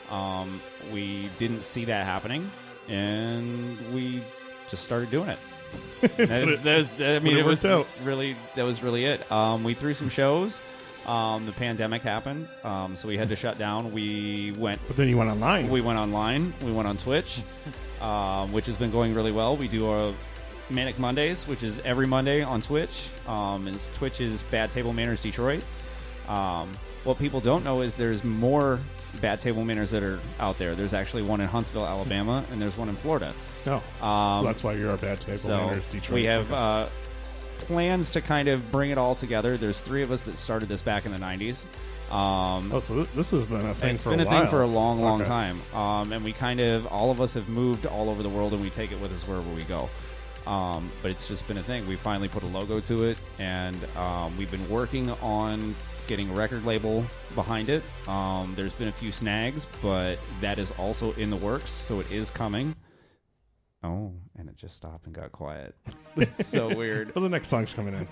We didn't see that happening, and we just started doing it. That was really it. We threw some shows. The pandemic happened, so we had to shut down. But then you went online. We went online. We went on Twitch, which has been going really well. We do a Manic Mondays, which is every Monday on Twitch. And Twitch is Bad Table Manners Detroit. What people don't know is there's more Bad Table Manners that are out there. There's actually one in Huntsville, Alabama, and there's one in Florida. Oh, so that's why you're a Bad Table Manners Detroit. We have plans to kind of bring it all together. There's 3 of us that started this back in the 90s. So this has been a thing for a while. It's been a thing for a long, long time. And we kind of, all of us have moved all over the world, and we take it with us wherever we go. But it's just been a thing. We finally put a logo to it, and we've been working on getting a record label behind it. There's been a few snags, but that is also in the works, so it is coming. Oh, and it just stopped and got quiet. It's so weird. Well, the next song's coming in.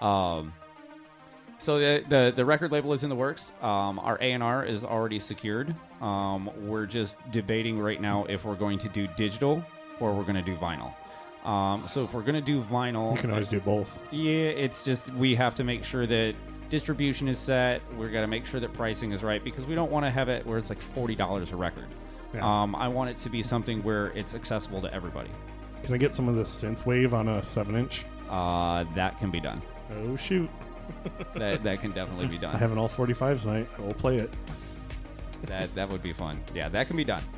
So the record label is in the works. Our A&R is already secured. We're just debating right now if we're going to do digital or we're going to do vinyl. So if we're going to do vinyl... You can always do both. Yeah, it's just we have to make sure that distribution is set. We've got to make sure that pricing is right, because we don't want to have it where it's like $40 a record. Yeah. I want it to be something where it's accessible to everybody. Can I get some of this synthwave on a 7-inch? That can be done. Oh, shoot. that can definitely be done. I have an all 45s tonight. I will play it. That would be fun. Yeah, that can be done.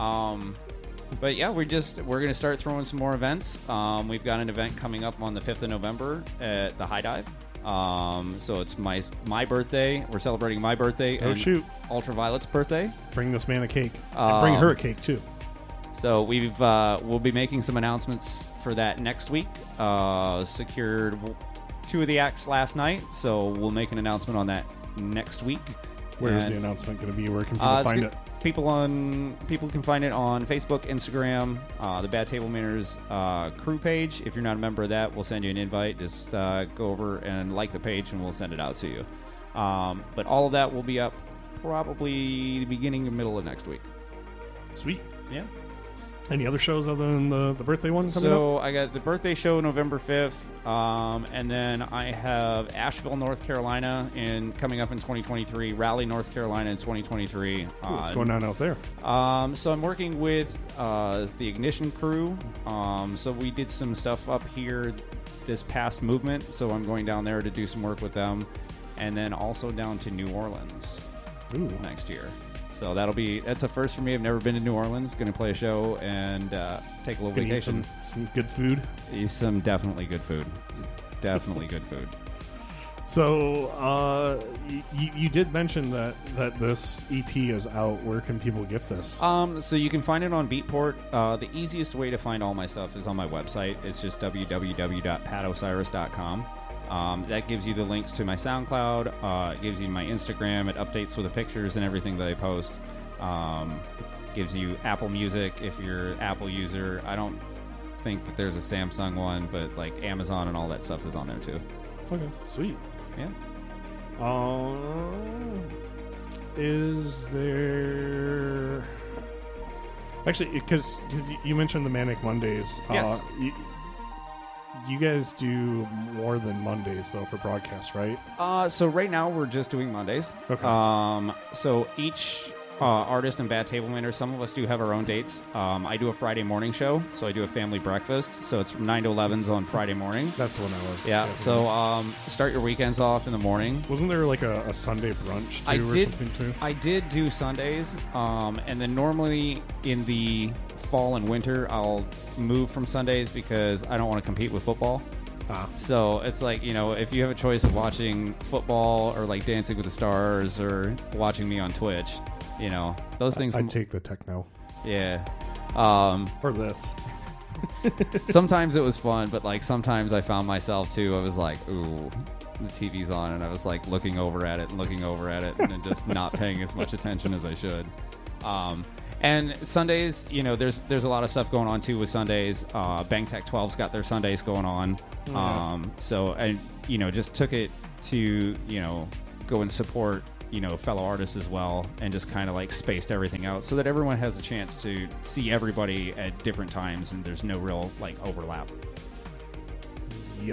But yeah, we're going to start throwing some more events. We've got an event coming up on the 5th of November at the High Dive. So it's my birthday. We're celebrating my birthday. Oh, shoot. Ultraviolet's birthday. Bring this man a cake. And bring her a cake, too. So we'll be making some announcements for that next week. Secured 2 of the acts last night, so we'll make an announcement on that next week. Where is the announcement going to be? Where can people find it? People can find it on Facebook, Instagram, the Bad Table Manners crew page. If you're not a member of that, we'll send you an invite. Just go over and like the page, and we'll send it out to you. But all of that will be up probably the beginning or middle of next week. Sweet. Yeah. Any other shows other than the birthday one coming up? So I got the birthday show November 5th, and then I have Asheville, North Carolina, coming up in 2023, Raleigh, North Carolina in 2023. What's going on out there? So I'm working with the Ignition crew. So we did some stuff up here this past movement, so I'm going down there to do some work with them, and then also down to New Orleans next year. So that's a first for me. I've never been to New Orleans. Going to play a show and take a little vacation. Some good food. Some definitely good food. Definitely good food. So you did mention that this EP is out. Where can people get this? So you can find it on Beatport. The easiest way to find all my stuff is on my website. It's just www.patosiris.com. That gives you the links to my SoundCloud. It gives you my Instagram. It updates with the pictures and everything that I post. Gives you Apple Music if you're an Apple user. I don't think that there's a Samsung one, but like Amazon and all that stuff is on there too. Okay, sweet. Yeah. Is there... Actually, because you mentioned the Manic Mondays. Yes. You guys do more than Mondays, though, for broadcast, right? So right now we're just doing Mondays. Okay. So each artist and Bad Table Manners, some of us do have our own dates. I do a Friday morning show, so I do a family breakfast. So it's from 9 to 11s on Friday morning. That's the one I was. Yeah. So start your weekends off in the morning. Wasn't there like a Sunday brunch too, or something too? I did do Sundays, and then normally in the fall and winter I'll move from Sundays because I don't want to compete with football. So it's like, if you have a choice of watching football or like Dancing with the Stars or watching me on Twitch, those things. I'd take the techno. Yeah. Or this. Sometimes it was fun, but like sometimes I found myself too. I was like, ooh, the TV's on, and I was like looking over at it, and then just not paying as much attention as I should. And Sundays, there's a lot of stuff going on too with Sundays. Bang Tech 12's got their Sundays going on. Yeah. So I just took it to go and support fellow artists as well, and just kind of like spaced everything out so that everyone has a chance to see everybody at different times and there's no real like overlap. Yep.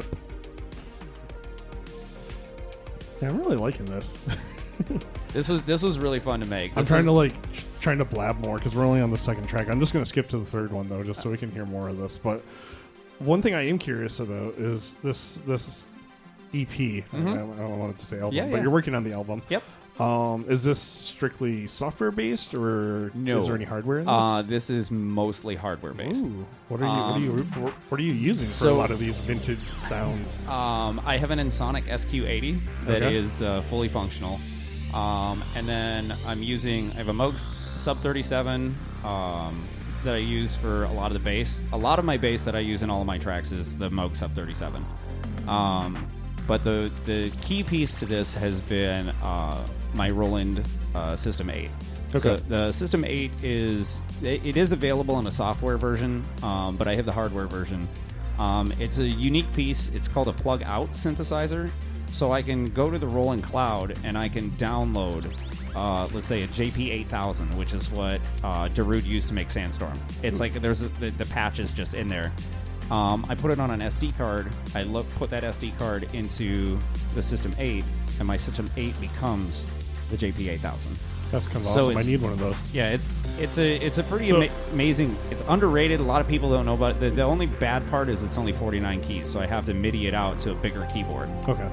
Yeah, I'm really liking this. This was really fun to make. I'm trying to blab more because we're only on the second track. I'm just going to skip to the third one though, just so we can hear more of this. But one thing I am curious about is this EP. Mm-hmm. I don't want it to say album, but you're working on the album. Yep. Is this strictly software based, or no? Is there any hardware in this? This is mostly hardware based. Ooh. What are you using for a lot of these vintage sounds? I have an Ensoniq SQ80 that is fully functional, and then I have a Moog Sub 37 that I use for a lot of the bass. A lot of my bass that I use in all of my tracks is the Moog Sub 37. But the key piece to this has been my Roland System 8. Okay. So the System 8 is available in a software version, but I have the hardware version. It's a unique piece. It's called a plug-out synthesizer. So I can go to the Roland Cloud and I can download, let's say, a JP8000, which is what Darude used to make Sandstorm. It's like the patch is just in there. I put it on an SD card. I put that SD card into the System 8, and my System 8 becomes the JP8000. That's kind of awesome. I need one of those. Yeah, it's a pretty amazing. It's underrated. A lot of people don't know about it. The only bad part is it's only 49 keys, so I have to MIDI it out to a bigger keyboard. Okay.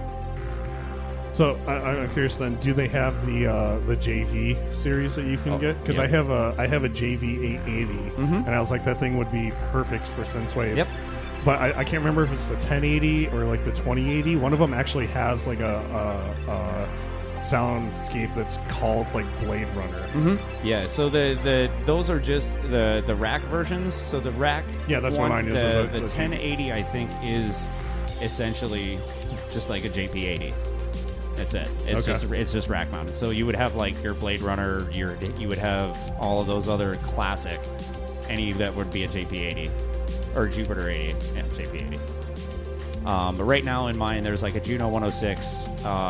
So I'm curious then, do they have the JV series that you can get? Because I have a JV880, and I was like, that thing would be perfect for synthwave. Yep. But I can't remember if it's the 1080 or like the 2080. One of them actually has like a soundscape that's called like Blade Runner. Mm-hmm. Yeah. So those are just the rack versions. So the rack. Yeah, that's what mine is. The 1080 I think is essentially just like a JP80. That's it. It's just rack mounted. So you would have like your Blade Runner, you would have all of those other classic, any that would be a JP80 or Jupiter 80, yeah, JP80. But right now in mine, there's like a Juno 106,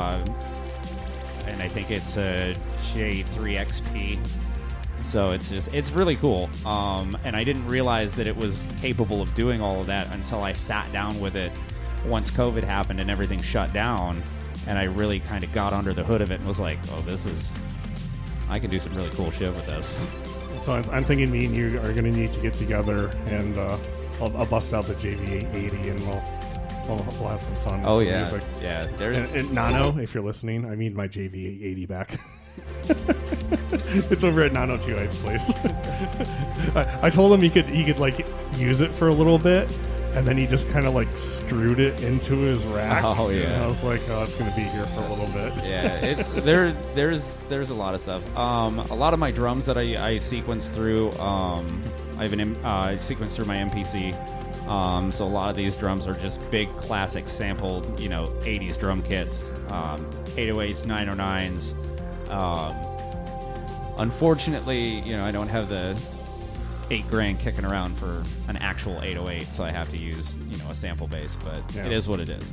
and I think it's a J3XP. So it's really cool. And I didn't realize that it was capable of doing all of that until I sat down with it once COVID happened and everything shut down. And I really kind of got under the hood of it and was like, oh, I can do some really cool shit with this. So I'm thinking me and you are going to need to get together, and I'll bust out the JV880 and we'll have some fun with some music. Yeah. There's and Nano, if you're listening, I need my JV880 back. It's over at Nano 2 Hype's place. I told him he could like use it for a little bit. And then he just kind of like screwed it into his rack. Oh yeah! And I was like, oh, it's going to be here for a little bit. Yeah, it's there's a lot of stuff. A lot of my drums that I sequence through. I have I sequence through my MPC. So a lot of these drums are just big classic sampled, 80s drum kits, 808s, 909s. Unfortunately, I don't have the $8,000 kicking around for an actual 808, so I have to use a sample bass, but it is what it is.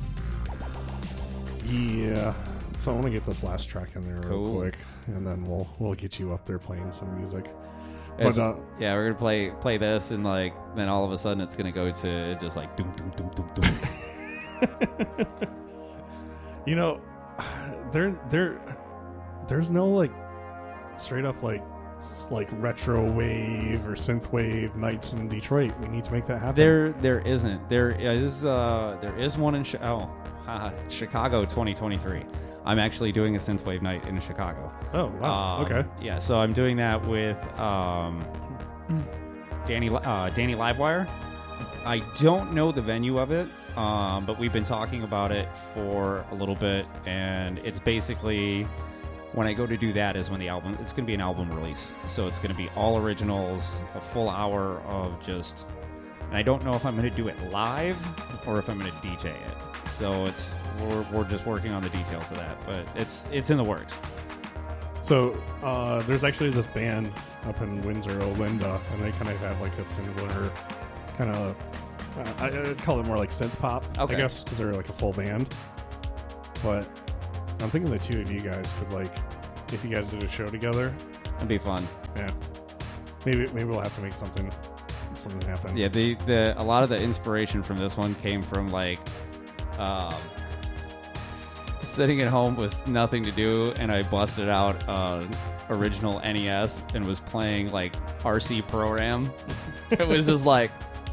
Yeah. So I want to get this last track in there real quick, and then we'll get you up there playing some music. But yeah, we're gonna play this, and like then all of a sudden it's gonna go to just like doom doom doom doom doom. There's no like straight up like retro wave or synth wave nights in Detroit. We need to make that happen. There isn't. There is one in Chicago 2023. I'm actually doing a synthwave night in Chicago. Oh wow! Okay. Yeah, so I'm doing that with Danny Livewire. I don't know the venue of it, but we've been talking about it for a little bit, and it's basically when I go to do that is when it's going to be an album release. So it's going to be all originals, a full hour of just, and I don't know if I'm going to do it live or if I'm going to DJ it. So we're just working on the details of that, but it's in the works. So there's actually this band up in Windsor, Olinda, and they kind of have like a similar kind of, I'd call it more like synth pop, I guess, because they're like a full band. But I'm thinking the two of you guys could, like, if you guys did a show together. That'd be fun. Yeah. Maybe we'll have to make something happen. Yeah, a lot of the inspiration from this one came from, like, sitting at home with nothing to do, and I busted out original NES and was playing, like, RC Pro-Am. It was just like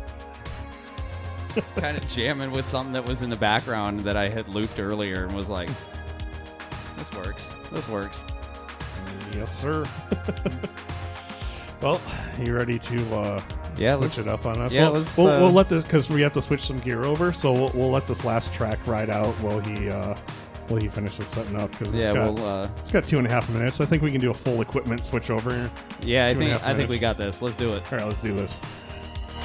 kind of jamming with something that was in the background that I had looped earlier, and was like, this works. Yes, sir. Well, you ready to switch it up on us? Yeah, we'll let this, because we have to switch some gear over, so we'll let this last track ride out while he finishes setting up, because it's got 2.5 minutes. I think we can do a full equipment switch over. Yeah, I think we got this. Let's do it. All right, let's do this.